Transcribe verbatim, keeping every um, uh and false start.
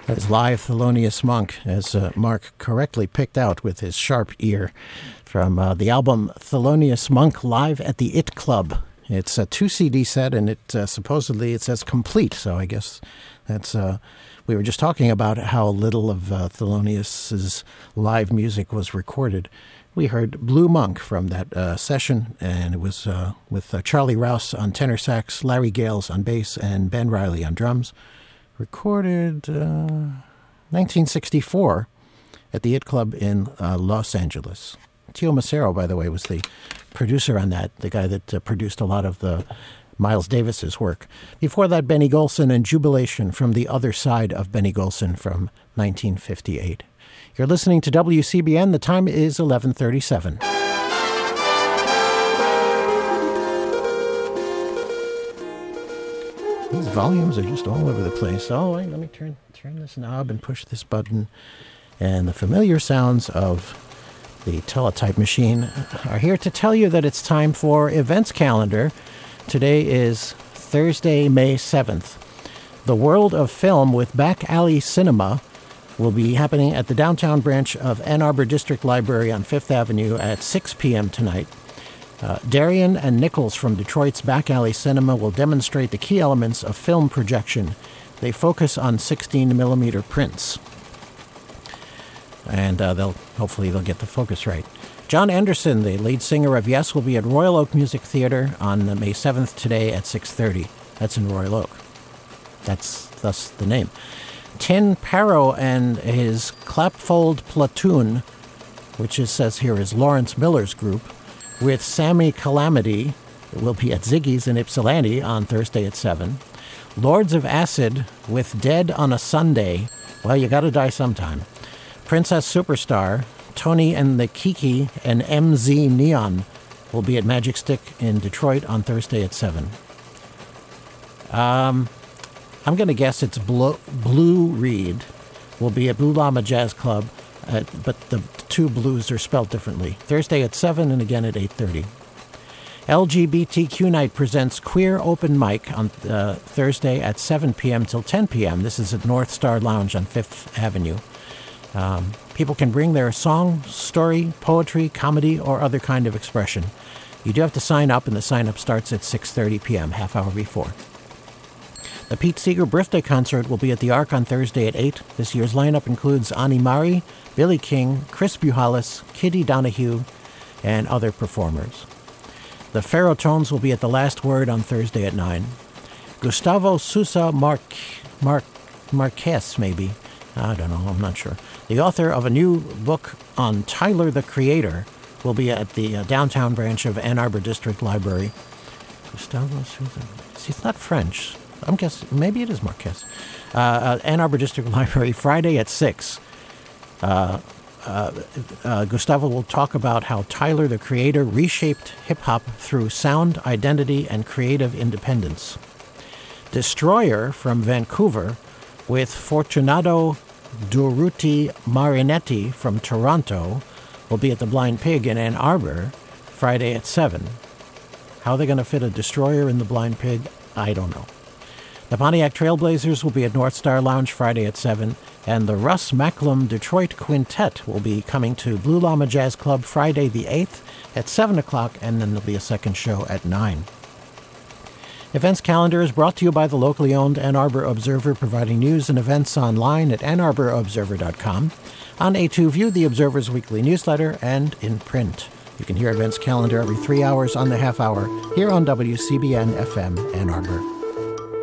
As live Thelonious Monk, as uh, Mark correctly picked out with his sharp ear, from uh, the album Thelonious Monk Live at the It Club. It's a two C D set, and it uh, supposedly it says complete, so I guess that's... Uh, we were just talking about how little of uh, Thelonious's live music was recorded. We heard Blue Monk from that uh, session, and it was uh, with uh, Charlie Rouse on tenor sax, Larry Gales on bass, and Ben Riley on drums. Recorded uh, nineteen sixty-four at the It Club in uh, Los Angeles. Tio Macero, by the way, was the producer on that, the guy that uh, produced a lot of the Miles Davis's work. Before that, Benny Golson and Jubilation from the Other Side of Benny Golson from nineteen fifty-eight. You're listening to W C B N. The time is eleven thirty-seven. These volumes are just all over the place. Oh, wait, let me turn turn this knob and push this button. And the familiar sounds of the teletype machine are here to tell you that it's time for Events Calendar. Today is Thursday, May seventh. The World of Film with Back Alley Cinema will be happening at the downtown branch of Ann Arbor District Library on Fifth Avenue at six p.m. tonight. Uh, Darian and Nichols from Detroit's Back Alley Cinema will demonstrate the key elements of film projection. They focus on sixteen millimeter prints. And uh, they'll hopefully they'll get the focus right. John Anderson, the lead singer of Yes, will be at Royal Oak Music Theater on May seventh today at six thirty. That's in Royal Oak. That's thus the name. Tin Parrow and his Clapfold Platoon, which it says here is Lawrence Miller's group, with Sammy Calamity, will be at Ziggy's in Ypsilanti on Thursday at seven. Lords of Acid with Dead on a Sunday. Well, you gotta die sometime. Princess Superstar, Tony and the Kiki, and M Z Neon will be at Magic Stick in Detroit on Thursday at seven. Um, I'm going to guess it's Blue, Blue Reed will be at Blue Llama Jazz Club, uh, but the two blues are spelled differently. Thursday at seven and again at eight thirty. L G B T Q Night presents Queer Open Mic on uh, Thursday at seven p.m. till ten p.m. This is at North Star Lounge on Fifth Avenue. Um, people can bring their song, story, poetry, comedy, or other kind of expression. You do have to sign up, and the sign-up starts at six thirty p.m., half hour before. The Pete Seeger birthday concert will be at the Ark on Thursday at eight. This year's lineup includes Ani Mari, Billy King, Chris Buhalis, Kitty Donahue, and other performers. The Ferrotones will be at the Last Word on Thursday at nine. Gustavo Sousa Mar- Mar- Marquez, maybe. I don't know, I'm not sure. The author of a new book on Tyler, the Creator, will be at the uh, downtown branch of Ann Arbor District Library. Gustavo Sousa. See, it's not French. I'm guessing, maybe it is Marquez. Uh, uh, Ann Arbor District Library, Friday at six. Uh, uh, uh, Gustavo will talk about how Tyler, the Creator, reshaped hip-hop through sound, identity, and creative independence. Destroyer from Vancouver with Fortunato Duruti Marinetti from Toronto will be at the Blind Pig in Ann Arbor Friday at seven. How they're going to fit a Destroyer in the Blind Pig, I don't know. The Pontiac Trailblazers will be at North Star Lounge Friday at seven, and the Russ Macklem Detroit Quintet will be coming to Blue Llama Jazz Club Friday the eighth at seven o'clock, and then there'll be a second show at nine. Events Calendar is brought to you by the locally owned Ann Arbor Observer, providing news and events online at ann arbor observer dot com, on A two View, the Observer's weekly newsletter, and in print. You can hear Events Calendar every three hours on the half hour here on W C B N F M Ann Arbor.